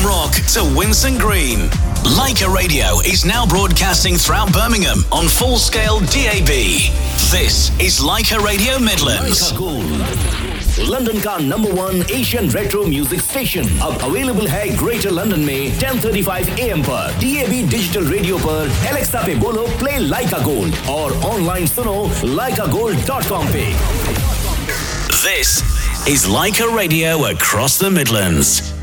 Birmingham Rock to Winson Green. Leica Radio is now broadcasting throughout Birmingham on full-scale DAB. This is Leica Radio Midlands. Leica Gold, London का number 1 Asian retro music station अब available है greater London में 10:35 AM पर DAB digital radio पर Alexa पे बोलो play लाइका gold और online सुनो leicagold.com पे. This is Leica Radio across the Midlands.